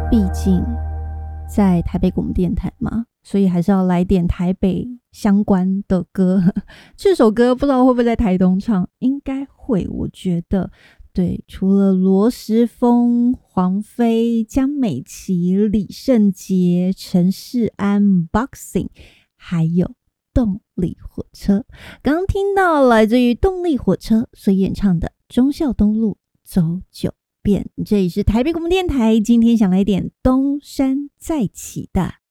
毕竟在台北广播电台嘛，所以还是要来点台北相关的歌。这首歌不知道会不会在台东唱，应该会，我觉得。对，除了罗时丰、黄飞、江美琪、李圣杰、陈世安、Boxing， 还有动力火车。刚刚听到来自于动力火车所演唱的忠孝东路走九遍。这里是台北广播电台，今天想来点东山再起的